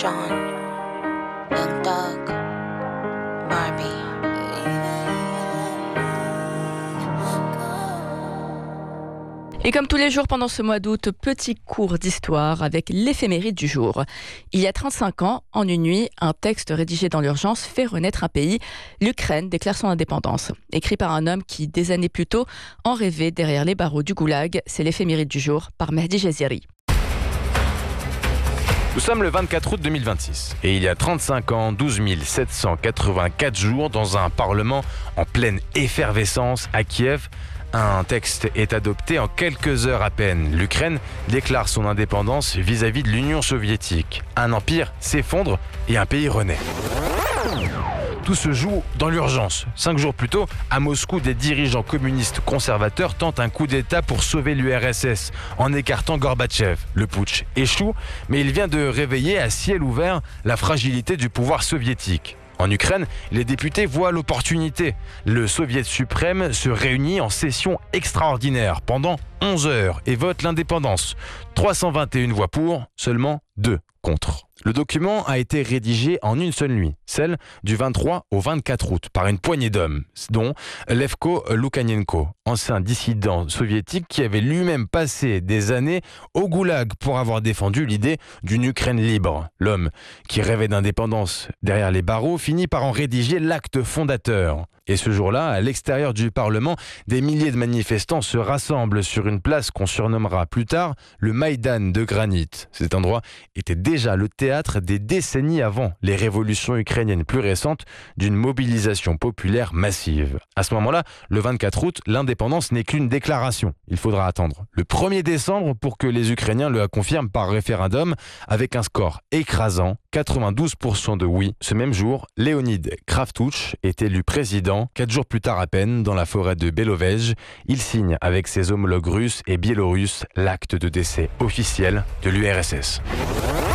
John, Young Thug, Barbie. Et comme tous les jours pendant ce mois d'août, petit cours d'histoire avec l'éphéméride du jour. Il y a 35 ans, en une nuit, un texte rédigé dans l'urgence fait renaître un pays. L'Ukraine déclare son indépendance. Écrit par un homme qui, des années plus tôt, en rêvait derrière les barreaux du goulag. C'est l'éphéméride du jour par Mehdi Jeziri. Nous sommes le 24 août 2026 et il y a 35 ans, 12 784 jours, dans un parlement en pleine effervescence à Kiev, un texte est adopté en quelques heures à peine. L'Ukraine déclare son indépendance vis-à-vis de l'Union soviétique. Un empire s'effondre et un pays renaît. Tout se joue dans l'urgence. 5 jours plus tôt, à Moscou, des dirigeants communistes conservateurs tentent un coup d'État pour sauver l'URSS en écartant Gorbatchev. Le putsch échoue, mais il vient de réveiller à ciel ouvert la fragilité du pouvoir soviétique. En Ukraine, les députés voient l'opportunité. Le Soviet suprême se réunit en session extraordinaire pendant 11 heures et vote l'indépendance. 321 voix pour, seulement 2 contre. Le document a été rédigé en une seule nuit, celle du 23 au 24 août, par une poignée d'hommes, dont Levko Loukhanenko, ancien dissident soviétique qui avait lui-même passé des années au goulag pour avoir défendu l'idée d'une Ukraine libre. L'homme qui rêvait d'indépendance derrière les barreaux finit par en rédiger l'acte fondateur. Et ce jour-là, à l'extérieur du Parlement, des milliers de manifestants se rassemblent sur une place qu'on surnommera plus tard le Maïdan de granit. Cet endroit était déjà le théâtre des décennies avant les révolutions ukrainiennes plus récentes d'une mobilisation populaire massive. À ce moment-là, le 24 août, l'indépendance n'est qu'une déclaration. Il faudra attendre le 1er décembre pour que les Ukrainiens le confirment par référendum avec un score écrasant, 92% de oui. Ce même jour, Leonid Kravtouch est élu président. 4 jours plus tard à peine, dans la forêt de Belovej, il signe avec ses homologues russes et biélorusses l'acte de décès officiel de l'URSS.